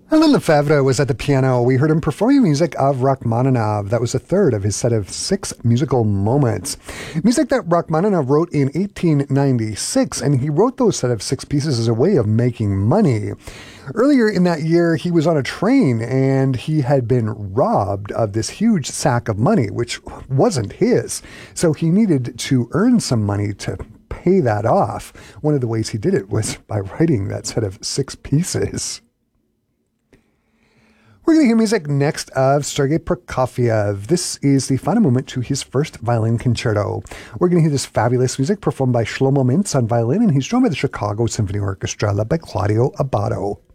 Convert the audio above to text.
Alain Lefebvre was at the piano. We heard him performing music of Rachmaninoff. That was a third of his set of 6 musical moments. Music that Rachmaninoff wrote in 1896, and he wrote those set of 6 pieces as a way of making money. Earlier in that year, he was on a train and he had been robbed of this huge sack of money, which wasn't his. So he needed to earn some money to pay that off. One of the ways he did it was by writing that set of 6 pieces. We're going to hear music next of Sergei Prokofiev. This is the final movement to his first violin concerto. We're going to hear this fabulous music performed by Shlomo Mintz on violin, and he's joined by the Chicago Symphony Orchestra led by Claudio Abbado.